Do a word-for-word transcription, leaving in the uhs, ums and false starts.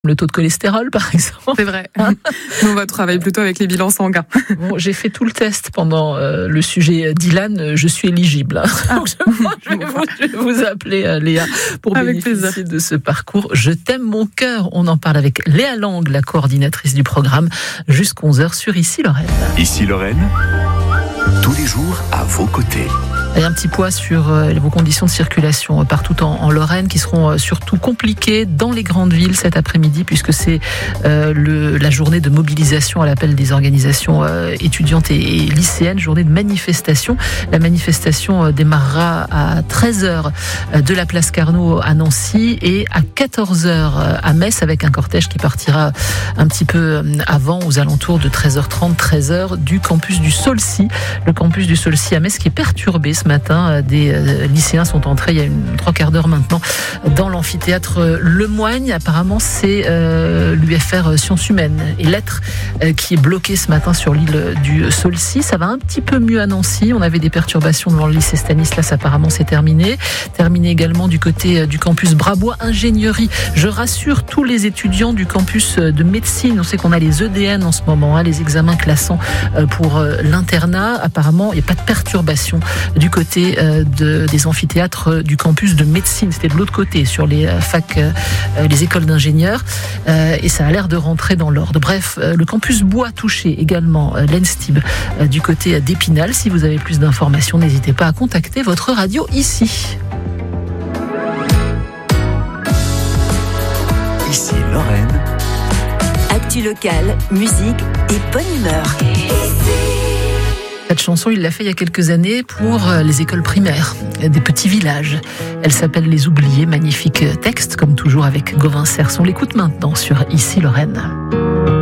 Le taux de cholestérol, par exemple. C'est vrai. Nous, on va travailler plutôt avec les bilans sanguins. Bon, j'ai fait tout le test pendant euh, le sujet Dylan. Je suis éligible. Ah, Donc, je, je, vais vous, je vais vous appeler, euh, Léa, pour avec bénéficier plaisir. de ce parcours. Je t'aime mon cœur. On en parle avec Léa Lang, la coordinatrice du programme, jusqu'à onze heures sur Ici Lorraine. Ici Lorraine, tous les jours à vos côtés. Et un petit point sur euh, vos conditions de circulation euh, partout en, en Lorraine, qui seront euh, surtout compliquées dans les grandes villes cet après-midi, puisque c'est euh, le, la journée de mobilisation à l'appel des organisations euh, étudiantes et, et lycéennes, journée de manifestation. La manifestation euh, démarrera à treize heures euh, de la place Carnot à Nancy et à quatorze heures euh, à Metz, avec un cortège qui partira un petit peu euh, avant, aux alentours de treize heures trente, treize heures, du campus du Saulcy. Le campus du Saulcy à Metz qui est perturbé ce matin. Des lycéens sont entrés il y a une trois quarts d'heure maintenant dans l'amphithéâtre Lemoigne. Apparemment, c'est euh, l'U F R Sciences Humaines et Lettres euh, qui est bloqué ce matin sur l'île du Saulcy. Ça va un petit peu mieux à Nancy. On avait des perturbations devant le lycée Stanislas. Apparemment, c'est terminé. Terminé également du côté du campus Brabois Ingénierie. Je rassure tous les étudiants du campus de médecine. On sait qu'on a les E D N en ce moment, hein, les examens classants pour l'internat. Apparemment, il n'y a pas de perturbation du côté euh, de, des amphithéâtres du campus de médecine. C'était de l'autre côté, sur les euh, facs, euh, les écoles d'ingénieurs, euh, et ça a l'air de rentrer dans l'ordre. Bref, euh, le campus Bois touché également, euh, l'Enstib, euh, du côté d'Épinal. Si vous avez plus d'informations, n'hésitez pas à contacter votre radio ici. Ici Lorraine. Actu locale, musique et bonne humeur. Cette chanson, il l'a fait il y a quelques années pour les écoles primaires des petits villages. Elle s'appelle Les Oubliés, magnifique texte, comme toujours avec Gauvin Cers. On l'écoute maintenant sur Ici Lorraine.